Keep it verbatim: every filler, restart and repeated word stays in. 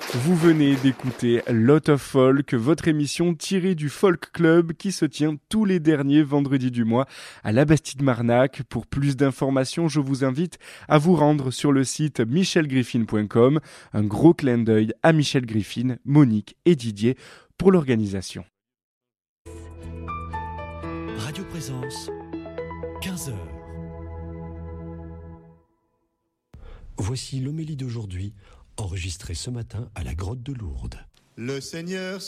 Vous venez d'écouter Lot of Folk, votre émission tirée du Folk Club qui se tient tous les derniers vendredis du mois à la Bastide-Marnac. Pour plus d'informations, je vous invite à vous rendre sur le site michel griffin point com. Un gros clin d'œil à Michel Griffin, Monique et Didier pour l'organisation. Radio Présence, quinze heures. Voici l'homélie d'aujourd'hui, enregistrée ce matin à la grotte de Lourdes. Le Seigneur